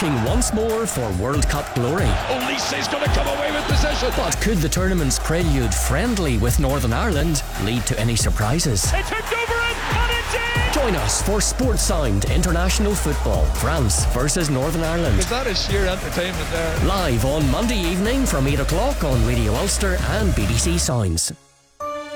looking once more for World Cup glory. Olise's going to come away with possession. But could the tournament's prelude friendly with Northern Ireland lead to any surprises? It's hooked over it, and it did! Join us for Sports Sound International Football, France versus Northern Ireland. Because that is sheer entertainment there. Live on Monday evening from 8 o'clock on Radio Ulster and BBC Sounds.